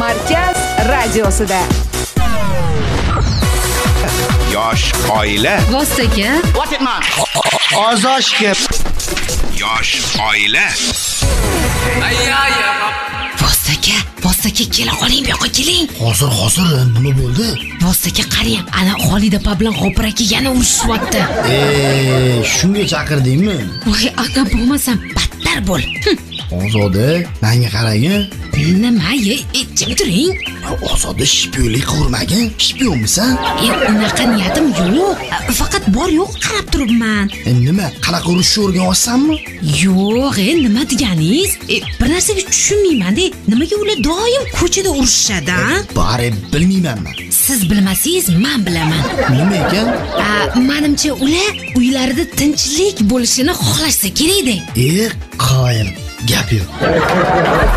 Markaz radiosida. Yosh oila. Vostaga. What it man? Ozoshga. Yosh oila. Vostaga kela qoling, bu yoqqa keling. Hozir nima bo'ldi? Vostaga qarang, ana Xolida opa bilan G'ofur aka yana urushyapti. Shunga chaqirdingmi? Voy, aka bo'lmasam battar bo'l. Ozoda, menga qaragin. Nima, jim turing. Ozoda shpionlik qilmagan. Shpionmisan? Unaqa niyatim yo'q. Faqat bor-yo'q qarab turibman. Nima? Qanaqa urushni o'rganayapsanmi? Yo'q, nima deganingiz? Bir narsaga tushunmayman-da. Nimaga ular doim ko'chada urushadi, a? Bari bilmayman men. Siz bilmasangiz, men bilaman. Nima ekan? Menimcha ular uylarida tinchlik bo'lishini xohlashsa kerak-da. Qoyil. Gap yo'q.